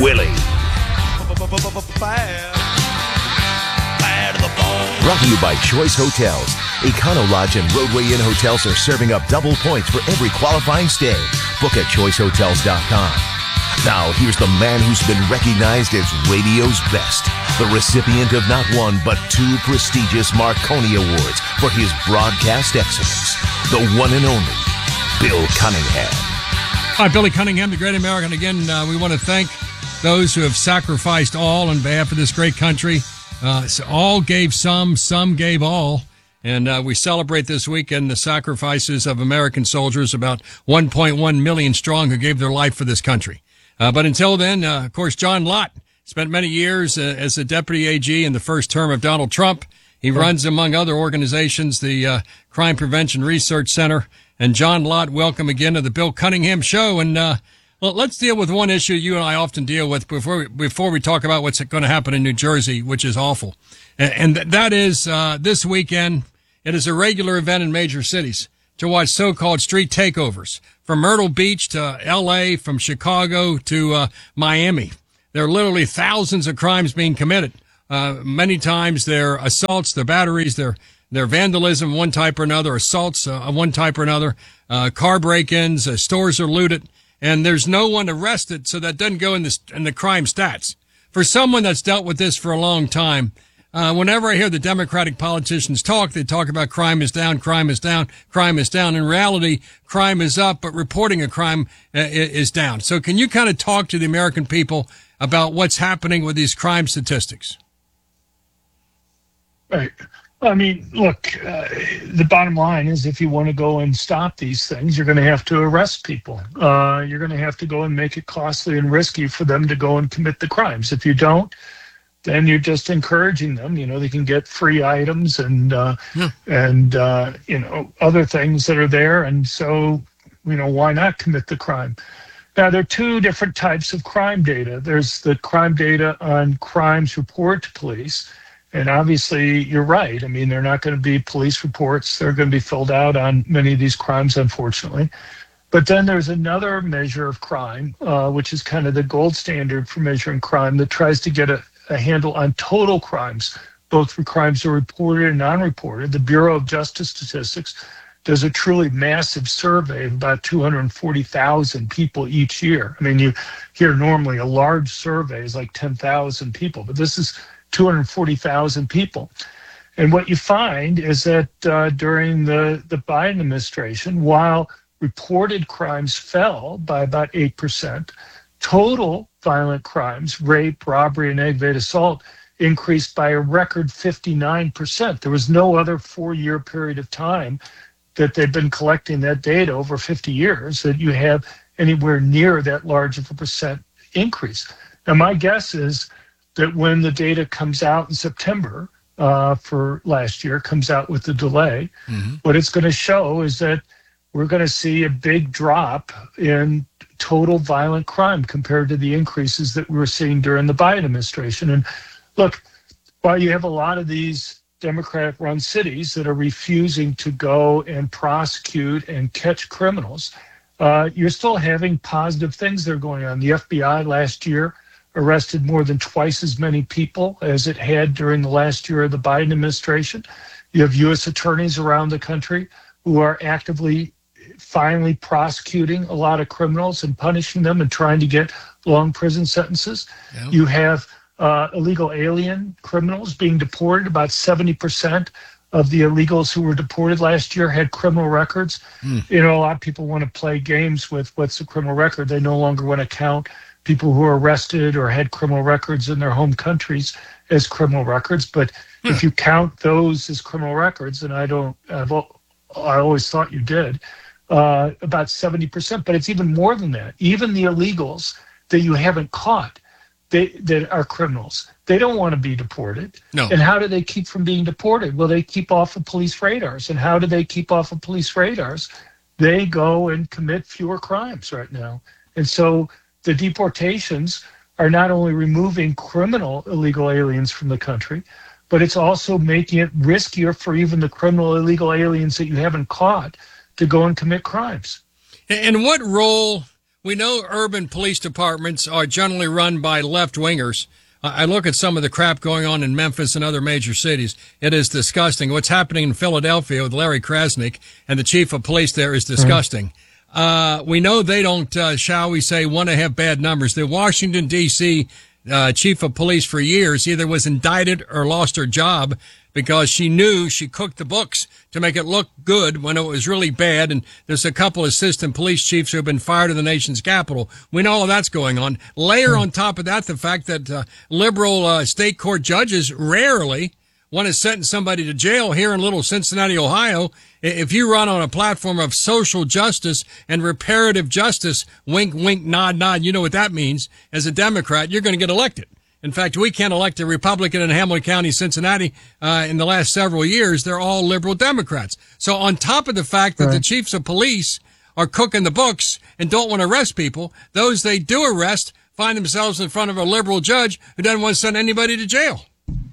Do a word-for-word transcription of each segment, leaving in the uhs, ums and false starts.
Willie. Brought to you by Choice Hotels. Econo Lodge and Roadway Inn hotels are serving up double points for every qualifying stay. Book at choice hotels dot com. Now, here's the man who's been recognized as radio's best. The recipient of not one, but two prestigious Marconi Awards for his broadcast excellence. The one and only Bill Cunningham. Hi, Billy Cunningham, the great American. Again, uh, we want to thank those who have sacrificed all on behalf of this great country. Uh, so all gave some, some gave all. And uh, we celebrate this weekend the sacrifices of American soldiers, about one point one million strong, who gave their life for this country. Uh, but until then, uh, of course, John Lott spent many years uh, as a deputy A G in the first term of Donald Trump. He runs, among other organizations, the uh, Crime Prevention Research Center. And John Lott, welcome again to the Bill Cunningham Show. And uh, well, let's deal with one issue you and I often deal with before we, before we talk about what's going to happen in New Jersey, which is awful. And, and th- that is uh, this weekend, it is a regular event in major cities to watch so-called street takeovers from Myrtle Beach to L A, from Chicago to uh, Miami. There are literally thousands of crimes being committed. Uh, many times they're assaults, they're batteries, they're, they're vandalism, one type or another, assaults uh, of one type or another, uh, car break-ins, uh, stores are looted, and there's no one arrested, so that doesn't go in the, in the crime stats. For someone that's dealt with this for a long time, uh, whenever I hear the Democratic politicians talk, they talk about crime is down, crime is down, crime is down. In reality, crime is up, but reporting a crime uh, is down. So can you kind of talk to the American people about what's happening with these crime statistics? Right. I mean, look, uh, the bottom line is if you want to go and stop these things, you're going to have to arrest people. Uh, you're going to have to go and make it costly and risky for them to go and commit the crimes. If you don't, then you're just encouraging them. You know, they can get free items and, uh, yeah. and uh, you know, other things that are there. And so, you know, why not commit the crime? Now, there are two different types of crime data. There's the crime data on crimes reported to police. And obviously, you're right. I mean, they're not going to be police reports. They're going to be filled out on many of these crimes, unfortunately. But then there's another measure of crime, uh, which is kind of the gold standard for measuring crime, that tries to get a, a handle on total crimes, both for crimes that are reported and non-reported. The Bureau of Justice Statistics does a truly massive survey of about two hundred forty thousand people each year. I mean, you hear normally a large survey is like ten thousand people, but this is two hundred forty thousand people. And what you find is that uh, during the, the Biden administration, while reported crimes fell by about eight percent, total violent crimes, rape, robbery, and aggravated assault, increased by a record fifty-nine percent. There was no other four-year period of time that they've been collecting that data over fifty years that you have anywhere near that large of a percent increase. Now, my guess is that when the data comes out in September uh, for last year, comes out with a delay, mm-hmm. what it's going to show is that we're going to see a big drop in total violent crime compared to the increases that we were seeing during the Biden administration. And look, while you have a lot of these Democratic-run cities that are refusing to go and prosecute and catch criminals, uh, you're still having positive things that are going on. The F B I last year arrested more than twice as many people as it had during the last year of the Biden administration. You have U S attorneys around the country who are actively finally prosecuting a lot of criminals and punishing them and trying to get long prison sentences. Yeah. You have uh, illegal alien criminals being deported. About seventy percent of the illegals who were deported last year had criminal records. Mm. You know, a lot of people want to play games with what's the criminal record. They no longer want to count people who were arrested or had criminal records in their home countries as criminal records. But hmm. if you count those as criminal records, and I don't, I've, I always thought you did, uh, about seventy percent. But it's even more than that. Even the illegals that you haven't caught, they that are criminals, they don't want to be deported. No. And how do they keep from being deported? Well, they keep off of police radars. And how do they keep off of police radars? They go and commit fewer crimes right now. And so the deportations are not only removing criminal illegal aliens from the country, but it's also making it riskier for even the criminal illegal aliens that you haven't caught to go and commit crimes. And what role We know urban police departments are generally run by left-wingers. I look at some of the crap going on in Memphis and other major cities. It is disgusting. What's happening in Philadelphia with Larry Krasnick and the chief of police there is disgusting. Mm-hmm. Uh, we know they don't, uh, shall we say, want to have bad numbers. The Washington, D C uh, chief of police for years either was indicted or lost her job because she knew she cooked the books to make it look good when it was really bad. And there's a couple assistant police chiefs who have been fired in the nation's capital. We know all that's going on. Layer on top of that the fact that uh, liberal uh, state court judges rarely want to sentence somebody to jail. Here in little Cincinnati, Ohio, if you run on a platform of social justice and reparative justice, wink, wink, nod, nod, you know what that means. As a Democrat, you're going to get elected. In fact, we can't elect a Republican in Hamilton County, Cincinnati, uh, in the last several years. They're all liberal Democrats. So on top of the fact that right. the chiefs of police are cooking the books and don't want to arrest people, those they do arrest find themselves in front of a liberal judge who doesn't want to send anybody to jail.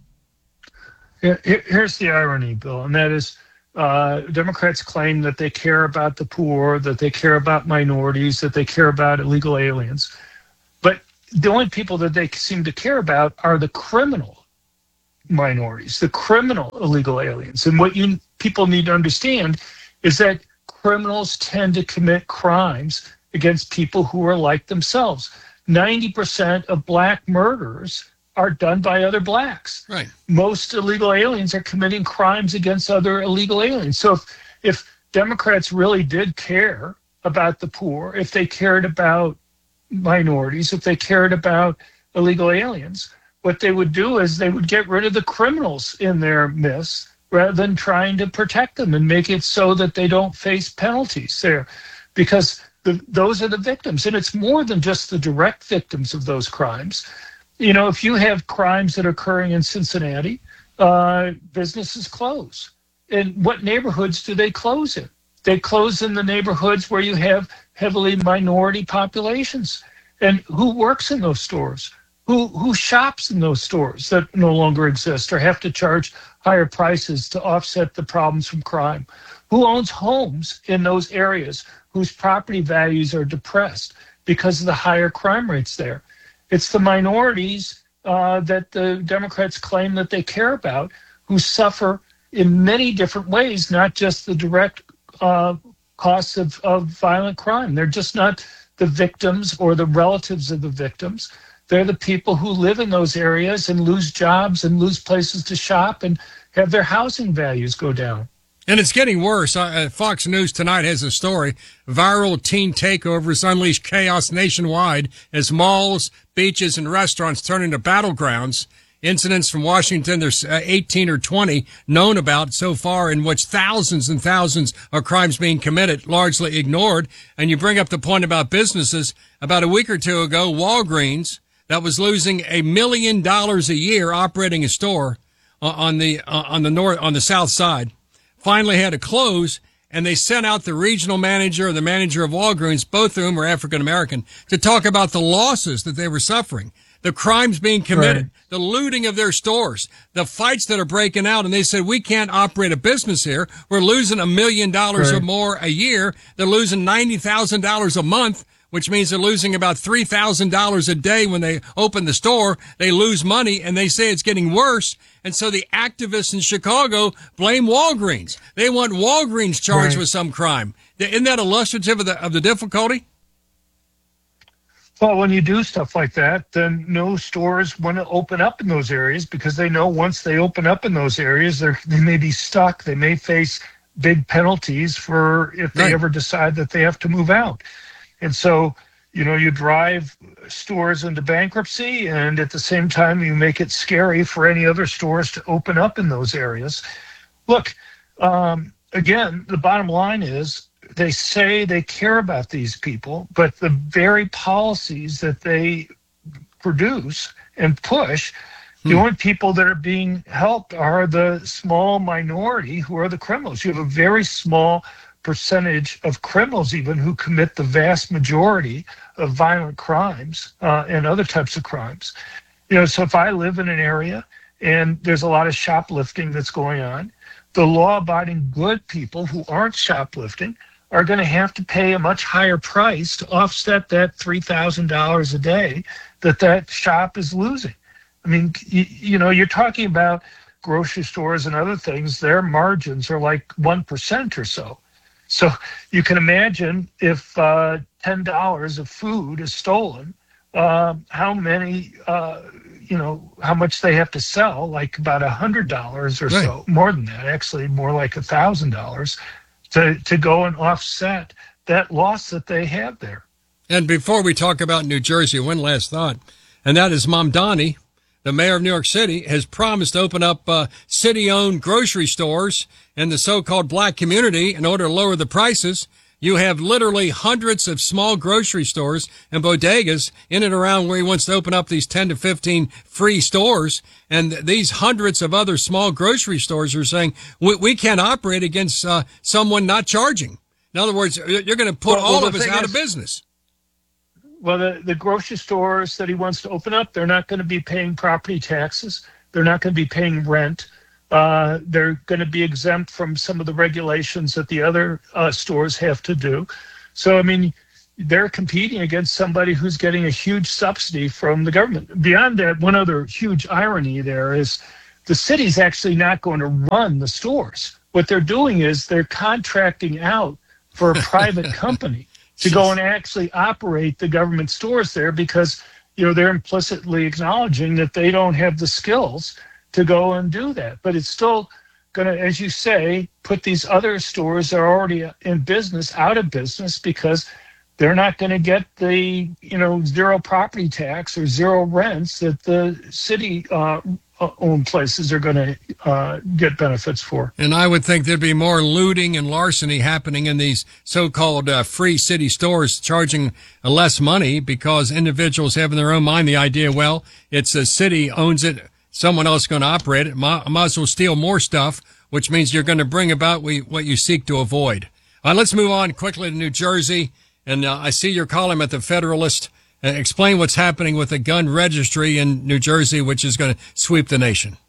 Here's the irony, Bill, and that is uh, Democrats claim that they care about the poor, that they care about minorities, that they care about illegal aliens. But the only people that they seem to care about are the criminal minorities, the criminal illegal aliens. And what you people need to understand is that criminals tend to commit crimes against people who are like themselves. ninety percent of black murders are done by other blacks. Right. Most illegal aliens are committing crimes against other illegal aliens. So if, if Democrats really did care about the poor, if they cared about minorities, if they cared about illegal aliens, what they would do is they would get rid of the criminals in their midst rather than trying to protect them and make it so that they don't face penalties there, because the, those are the victims. And it's more than just the direct victims of those crimes. You know, if you have crimes that are occurring in Cincinnati, uh, businesses close. And what neighborhoods do they close in? They close in the neighborhoods where you have heavily minority populations. And who works in those stores? Who who shops in those stores that no longer exist or have to charge higher prices to offset the problems from crime? Who owns homes in those areas whose property values are depressed because of the higher crime rates there? It's the minorities uh, that the Democrats claim that they care about, who suffer in many different ways, not just the direct uh, costs of, of violent crime. They're just not the victims or the relatives of the victims. They're the people who live in those areas and lose jobs and lose places to shop and have their housing values go down. And it's getting worse. Uh, Fox News tonight has a story. Viral teen takeovers unleash chaos nationwide as malls, beaches, and restaurants turn into battlegrounds. Incidents from Washington, there's uh, eighteen or twenty known about so far, in which thousands and thousands of crimes being committed, largely ignored. And you bring up the point about businesses. About a week or two ago, Walgreens, that was losing a million dollars a year operating a store uh, on the uh, on the north on the south side, finally had to close, and they sent out the regional manager and the manager of Walgreens, both of whom were African American, to talk about the losses that they were suffering, the crimes being committed, right. the looting of their stores, the fights that are breaking out. And they said, we can't operate a business here. We're losing a million dollars or more a year. They're losing ninety thousand dollars a month, which means they're losing about three thousand dollars a day when they open the store. They lose money, and they say it's getting worse. And so the activists in Chicago blame Walgreens. They want Walgreens charged right. with some crime. Isn't that illustrative of the, of the difficulty? Well, when you do stuff like that, then no stores want to open up in those areas, because they know once they open up in those areas, they may be stuck. They may face big penalties for if they right. ever decide that they have to move out. And so, you know, you drive stores into bankruptcy, and at the same time, you make it scary for any other stores to open up in those areas. Look, um, again, the bottom line is they say they care about these people, but the very policies that they produce and push, hmm. the only people that are being helped are the small minority who are the criminals. You have a very small percentage of criminals even who commit the vast majority of violent crimes uh, and other types of crimes. You know, so if I live in an area and there's a lot of shoplifting that's going on, the law-abiding good people who aren't shoplifting are going to have to pay a much higher price to offset that three thousand dollars a day that that shop is losing. I mean, you, you know, you're talking about grocery stores and other things, their margins are like one percent or so. So you can imagine if uh, ten dollars of food is stolen, uh, how many, uh, you know, how much they have to sell, like about one hundred dollars or right. so, more than that, actually more like one thousand dollars to, to go and offset that loss that they have there. And before we talk about New Jersey, one last thought, and that is Mamdani, the mayor of New York City, has promised to open up uh, city-owned grocery stores in the so-called black community in order to lower the prices. You have literally hundreds of small grocery stores and bodegas in and around where he wants to open up these ten to fifteen free stores. And these hundreds of other small grocery stores are saying, we, we can't operate against uh, someone not charging. In other words, you're going to put well, all well, of us out is, of business. Well, the, the grocery stores that he wants to open up, they're not going to be paying property taxes. They're not going to be paying rent. Uh, they're going to be exempt from some of the regulations that the other uh, stores have to do. So, I mean, they're competing against somebody who's getting a huge subsidy from the government. Beyond that, one other huge irony there is the city's actually not going to run the stores. What they're doing is they're contracting out for a private company to go and actually operate the government stores there because, you know, they're implicitly acknowledging that they don't have the skills to go and do that. But it's still going to, as you say, put these other stores that are already in business out of business because they're not going to get the, you know, zero property tax or zero rents that the city uh, owned places are going to uh, get benefits for. And I would think there'd be more looting and larceny happening in these so-called uh, free city stores, charging less money because individuals have in their own mind the idea, well, it's a city owns it, someone else is going to operate it. I might as well steal more stuff, which means you're going to bring about what you seek to avoid. All right, let's move on quickly to New Jersey. And uh, I see your column at the Federalist. Uh, explain what's happening with the gun registry in New Jersey, which is going to sweep the nation.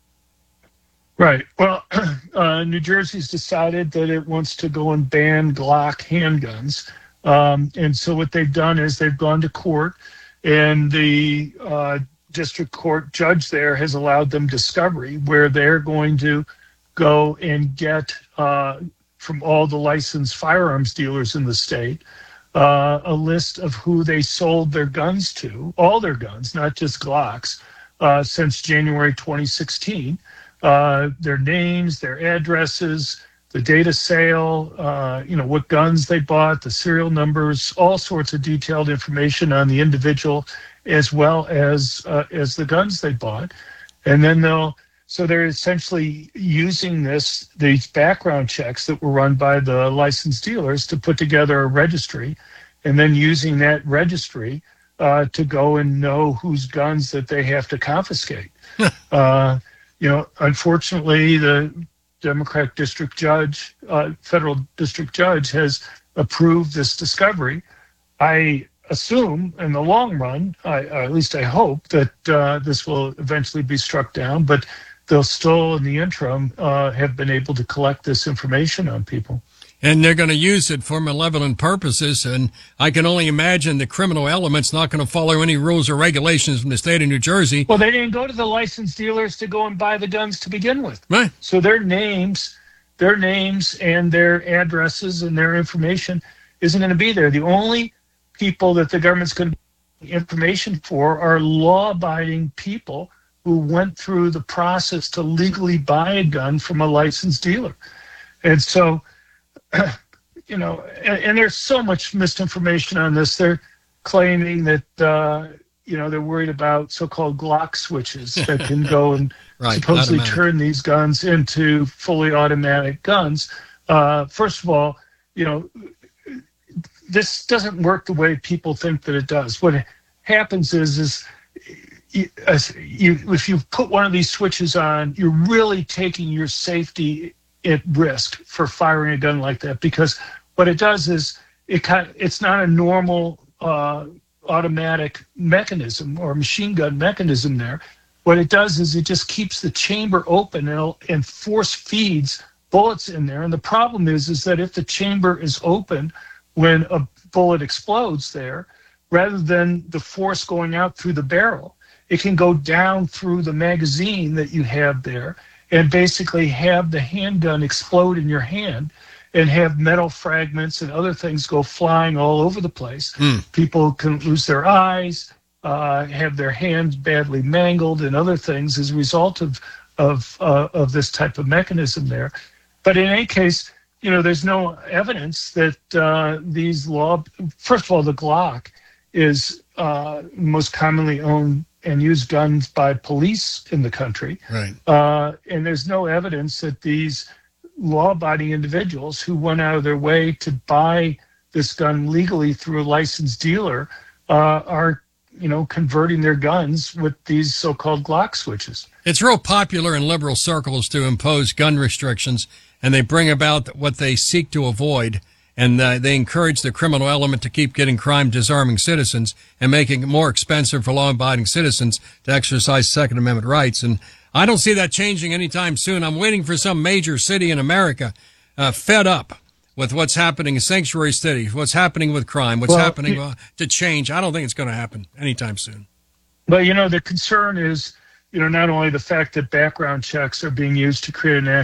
Right. Well, uh, New Jersey's decided that it wants to go and ban Glock handguns. Um, and so what they've done is they've gone to court, and the uh, district court judge there has allowed them discovery where they're going to go and get uh, from all the licensed firearms dealers in the state Uh, a list of who they sold their guns to, all their guns, not just Glocks, uh, since January twenty sixteen. Uh, their names, their addresses, the date of sale, uh, you know, what guns they bought, the serial numbers, all sorts of detailed information on the individual as well as uh, as the guns they bought. And then they'll, so they're essentially using this, these background checks that were run by the licensed dealers to put together a registry, and then using that registry uh, to go and know whose guns that they have to confiscate. uh, you know, unfortunately, the Democratic district judge, uh, federal district judge, has approved this discovery. I assume in the long run, I, or at least I hope, that uh, this will eventually be struck down, but they'll still, in the interim, uh, have been able to collect this information on people. And they're going to use it for malevolent purposes. And I can only imagine the criminal element's not going to follow any rules or regulations from the state of New Jersey. Well, they didn't go to the licensed dealers to go and buy the guns to begin with. Right. So their names, their names and their addresses and their information isn't going to be there. The only people that the government's going to get information for are law-abiding people who went through the process to legally buy a gun from a licensed dealer. And so, you know, and, and there's so much misinformation on this. They're claiming that, uh, you know, they're worried about so-called Glock switches that can go and right, supposedly automatic. turn these guns into fully automatic guns. Uh, first of all, you know, this doesn't work the way people think that it does. What happens is, is you, you, if you put one of these switches on, you're really taking your safety at risk for firing a gun like that, because what it does is it kind of, it's not a normal uh, automatic mechanism or machine gun mechanism there. What it does is it just keeps the chamber open and, and force feeds bullets in there. And the problem is, is that if the chamber is open when a bullet explodes there, rather than the force going out through the barrel, it can go down through the magazine that you have there and basically have the handgun explode in your hand and have metal fragments and other things go flying all over the place. Mm. People can lose their eyes, uh, have their hands badly mangled and other things as a result of of uh, of this type of mechanism there. But in any case, you know, there's no evidence that uh, these law. First of all, the Glock is uh, most commonly owned and used guns by police in the country, right? Uh, and there's no evidence that these law-abiding individuals who went out of their way to buy this gun legally through a licensed dealer uh, are, you know, converting their guns with these so-called Glock switches. It's real popular in liberal circles to impose gun restrictions, and they bring about what they seek to avoid, and uh, they encourage the criminal element to keep getting crime disarming citizens and making it more expensive for law-abiding citizens to exercise Second Amendment rights. And I don't see that changing anytime soon. I'm waiting for some major city in America uh, fed up with what's happening in sanctuary cities, what's happening with crime, what's well, happening uh, to change. I don't think it's going to happen anytime soon. But, you know, the concern is, you know, not only the fact that background checks are being used to create an